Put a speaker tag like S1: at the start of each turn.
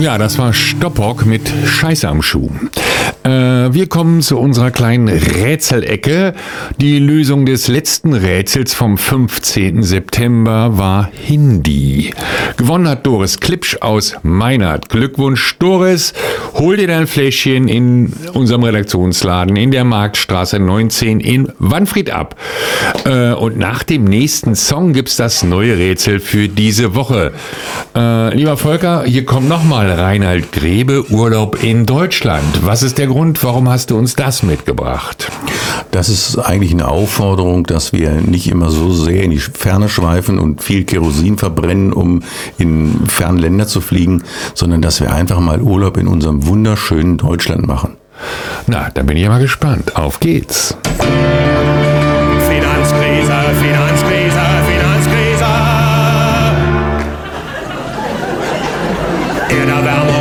S1: Ja, das war Stoppock mit Scheiße am Schuh. Wir kommen zu unserer kleinen Rätselecke. Die Lösung des letzten Rätsels vom 15. September war Hindi. Gewonnen hat Doris Klipsch aus Meinert. Glückwunsch, Doris. Hol dir dein Fläschchen in unserem Redaktionsladen in der Marktstraße 19 in Wanfried ab. Und nach dem nächsten Song gibt's das neue Rätsel für diese Woche. Lieber Volker, hier kommt nochmal Reinhard Grebe, Urlaub in Deutschland. Was ist der Grund? Warum hast du uns das mitgebracht?
S2: Das ist eigentlich eine Aufforderung, dass wir nicht immer so sehr in die Ferne schweifen und viel Kerosin verbrennen, um in ferne Länder zu fliegen, sondern dass wir einfach mal Urlaub in unserem wunderschönen Deutschland machen.
S1: Na, dann bin ich mal gespannt. Auf geht's.
S3: Finanzkrise, Finanzkrise, Finanzkrise. Erderwärmung